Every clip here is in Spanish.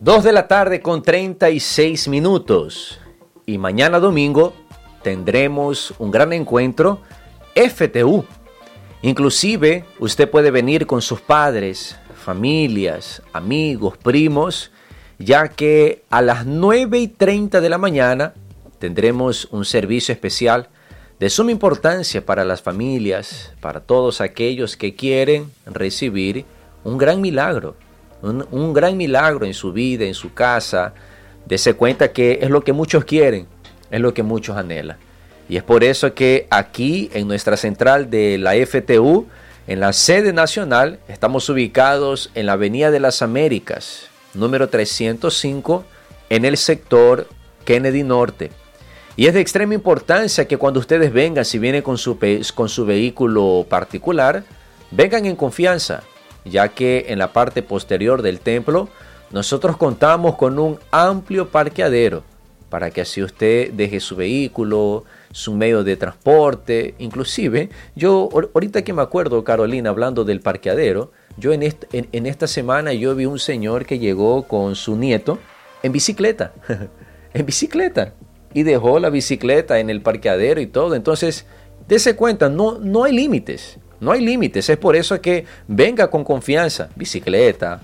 2:36 y mañana domingo tendremos un gran encuentro FTU. Inclusive usted puede venir con sus padres, familias, amigos, primos, ya que a las 9:30 de la mañana tendremos un servicio especial de suma importancia para las familias, para todos aquellos que quieren recibir un gran milagro. Un gran milagro en su vida, en su casa. Dese cuenta que es lo que muchos quieren, es lo que muchos anhelan. Y es por eso que aquí en nuestra central de la FTU, en la sede nacional, estamos ubicados en la Avenida de las Américas, número 305, en el sector Kennedy Norte. Y es de extrema importancia que cuando ustedes vengan, si vienen con su vehículo particular, vengan en confianza, ya que en la parte posterior del templo nosotros contamos con un amplio parqueadero para que así usted deje su vehículo, su medio de transporte. Inclusive, yo ahorita que me acuerdo, Carolina, hablando del parqueadero, yo en esta semana yo vi un señor que llegó con su nieto en bicicleta, en bicicleta, y dejó la bicicleta en el parqueadero y todo. Entonces, dése cuenta, no hay límites. No hay límites, es por eso que venga con confianza, bicicleta,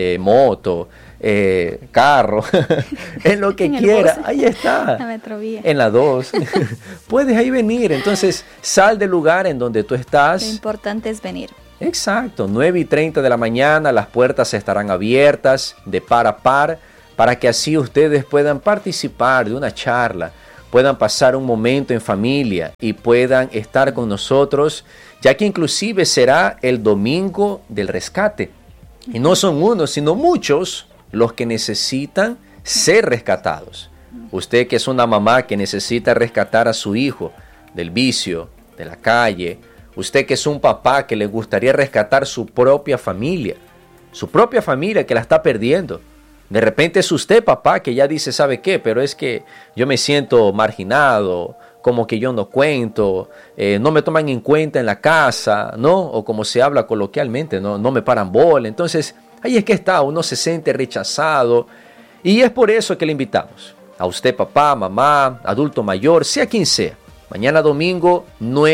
moto, carro, en lo que en quiera, ahí está, la Metrovía, en la 2, puedes ahí venir. Entonces sal del lugar en donde tú estás. Lo importante es venir. Exacto, 9:30 de la mañana, las puertas estarán abiertas de par a par, para que así ustedes puedan participar de una charla, puedan pasar un momento en familia y puedan estar con nosotros, ya que inclusive será el domingo del rescate. Y no son unos, sino muchos los que necesitan ser rescatados. Usted que es una mamá que necesita rescatar a su hijo del vicio, de la calle. Usted que es un papá que le gustaría rescatar su propia familia que la está perdiendo. De repente es usted, papá, que ya dice, ¿sabe qué? Pero es que yo me siento marginado, como que yo no cuento, no me toman en cuenta en la casa, ¿no? O como se habla coloquialmente, no me paran bola. Entonces, ahí es que está, uno se siente rechazado. Y es por eso que le invitamos a usted, papá, mamá, adulto mayor, sea quien sea. Mañana domingo,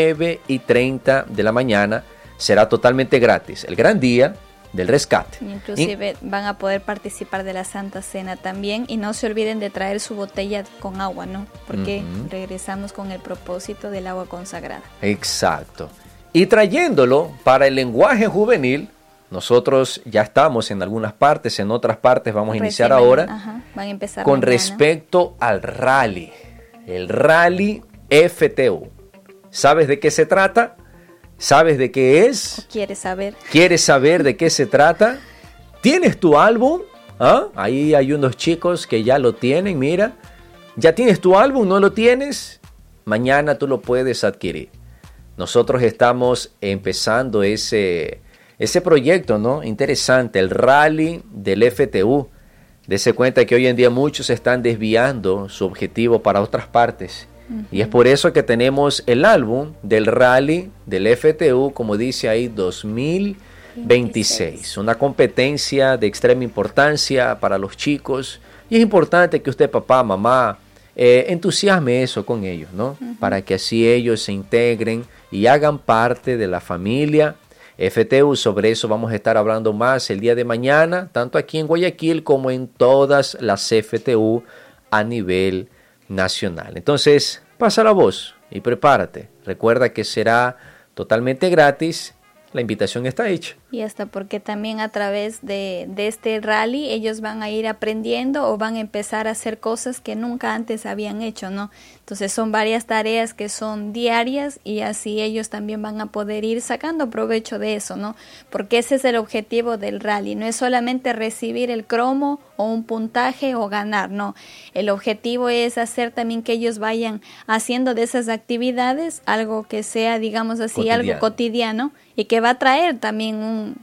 9:30 de la mañana, será totalmente gratis. El gran día del rescate. Inclusive van a poder participar de la Santa Cena también, y no se olviden de traer su botella con agua, ¿no? Porque regresamos con el propósito del agua consagrada. Exacto. Y trayéndolo para el lenguaje juvenil, nosotros ya estamos en algunas partes, en otras partes vamos a iniciar ahora, van a empezar con mañana. Respecto al rally, el rally FTU. ¿Sabes de qué se trata? ¿Sabes de qué es? ¿Quieres saber? ¿Quieres saber de qué se trata? ¿Tienes tu álbum? ¿Ah? Ahí hay unos chicos que ya lo tienen, mira. ¿Ya tienes tu álbum? ¿No lo tienes? Mañana tú lo puedes adquirir. Nosotros estamos empezando ese proyecto, ¿no? Interesante, el rally del FTU. Dese cuenta que hoy en día muchos están desviando su objetivo para otras partes. Y es por eso que tenemos el álbum del rally del FTU, como dice ahí, 2026. Una competencia de extrema importancia para los chicos. Y es importante que usted, papá, mamá, entusiasme eso con ellos, ¿no? Para que así ellos se integren y hagan parte de la familia FTU. Sobre eso vamos a estar hablando más el día de mañana, tanto aquí en Guayaquil como en todas las FTU a nivel nacional. Entonces, pasa la voz y prepárate. Recuerda que será totalmente gratis. La invitación está hecha. Y hasta porque también a través de este rally ellos van a ir aprendiendo o van a empezar a hacer cosas que nunca antes habían hecho, ¿no? Entonces son varias tareas que son diarias, y así ellos también van a poder ir sacando provecho de eso, ¿no? Porque ese es el objetivo del rally. No es solamente recibir el cromo o un puntaje o ganar, no. El objetivo es hacer también que ellos vayan haciendo de esas actividades algo que sea, digamos así, algo cotidiano, y que va a traer también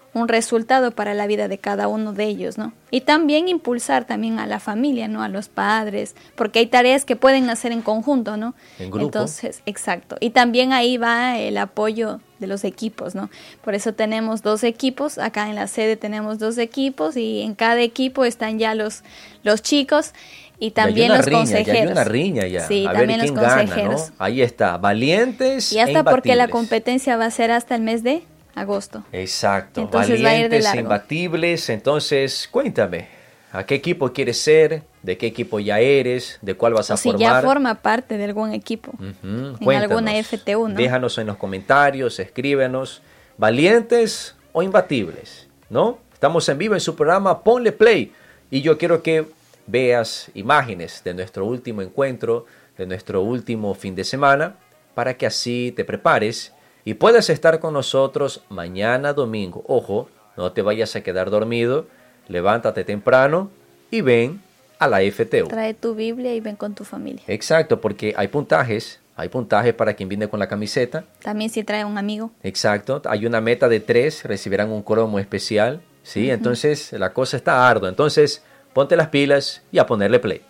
un resultado para la vida de cada uno de ellos, ¿no? Y también impulsar también a la familia, ¿no? A los padres, porque hay tareas que pueden hacer en conjunto, ¿no? En grupo. Entonces, exacto. Y también ahí va el apoyo de los equipos, ¿no? Por eso tenemos 2 equipos, acá en la sede tenemos 2 equipos y en cada equipo están ya los chicos y también los consejeros. Ya hay una riña ya. Sí, a también ver quién los consejeros. gana, ¿no? Ahí está, valientes Y hasta e porque la imbatibles. competencia va a ser hasta el mes de agosto. Exacto, Entonces va a ir de valientes, largo. imbatibles. Entonces, cuéntame, ¿a qué equipo quieres ser? ¿De qué equipo ya eres? ¿De cuál vas a O si formar? ya forma parte de algún equipo, en Cuéntanos. alguna FTU, ¿no? Déjanos en los comentarios, escríbenos, valientes o imbatibles, ¿no? Estamos en vivo en su programa Ponle Play y yo quiero que veas imágenes de nuestro último encuentro, de nuestro último fin de semana, para que así te prepares y puedas estar con nosotros mañana domingo. Ojo, no te vayas a quedar dormido, levántate temprano y ven a la FTU. Trae tu Biblia y ven con tu familia. Exacto, porque hay puntajes para quien viene con la camiseta. También si trae un amigo. Exacto, hay una meta de 3, recibirán un cromo especial, ¿sí? Entonces la cosa está ardua, entonces ponte las pilas y a ponerle play.